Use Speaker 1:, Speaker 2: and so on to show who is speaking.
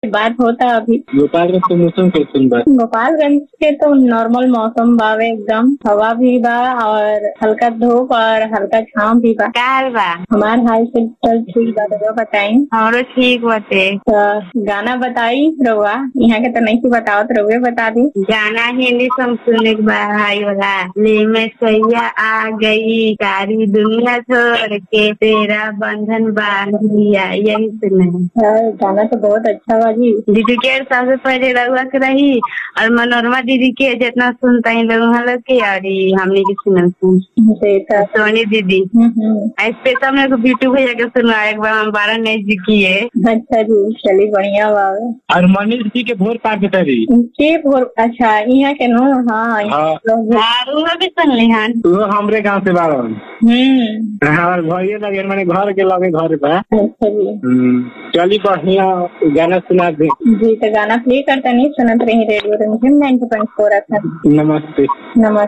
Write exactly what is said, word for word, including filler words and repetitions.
Speaker 1: बात होता अभी।
Speaker 2: गोपालगंज के मौसम कैसे बा?
Speaker 1: गोपालगंज के तो नॉर्मल मौसम बावे, एकदम हवा भी बा और हल्का धूप और हल्का छाँव भी बा।
Speaker 3: का हाल बा?
Speaker 1: हमार हाल फिलहाल ठीक बा, रउआ बताई।
Speaker 3: हमरो ठीक बाटे।
Speaker 1: तो गाना बताई रउआ, यहाँ के तो नहीं सी बताओ तो रउए बता दी।
Speaker 3: गाना हिंदी सॉन्ग सुनने के बाद हाई वाला ले मैं सैया आ गई, सारी दुनिया छोड़ के तेरा बंधन बांध लिया, यही सुना है।
Speaker 1: गाना तो बहुत अच्छा बा जी।
Speaker 3: दीदी के सबसे पहले रउआ के रही और मनोरमा दीदी के जितना सुनता है लोग लोग के और हमने की सुना सुन सोनी दीदी स्पेशल मेरे को ब्यूटी भैया के सुना एक बार हम बारह नहीं जीती है।
Speaker 1: अच्छा जी, चलिए बढ़िया बा।
Speaker 2: और मनीष जी के भोर पार बता रही
Speaker 1: के भोर, अच्छा यहाँ के नो। हाँ
Speaker 3: हाँ भी सुन ली हाँ,
Speaker 2: वो हमरे गाँव से बारह
Speaker 1: हम्म
Speaker 2: हमारे भैया लगे मैंने घर के लगे घर पे।
Speaker 1: अच्छा जी,
Speaker 2: चलिए बढ़िया गाना सुना दे
Speaker 1: जी। तो गाना प्ले करता नहीं सुनत रही रेडियो रिमझिम नाइन्टी पॉइंट फोर।
Speaker 2: नमस्ते।
Speaker 1: नमस्ते।